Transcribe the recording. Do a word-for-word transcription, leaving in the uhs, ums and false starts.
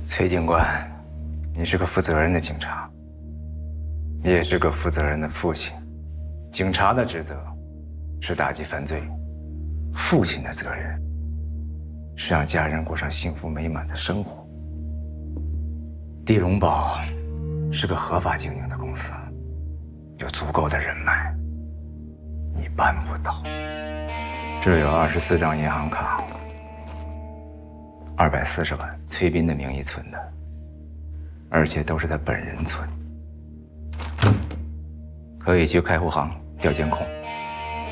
崔警官，你是个负责任的警察，也是个负责任的父亲。警察的职责是打击犯罪，父亲的责任是让家人过上幸福美满的生活。地荣宝是个合法经营的公司，有足够的人脉，你办不到。这有二十四张银行卡，二百四十万，崔斌的名义存的，而且都是他本人存。可以去开户行调监控，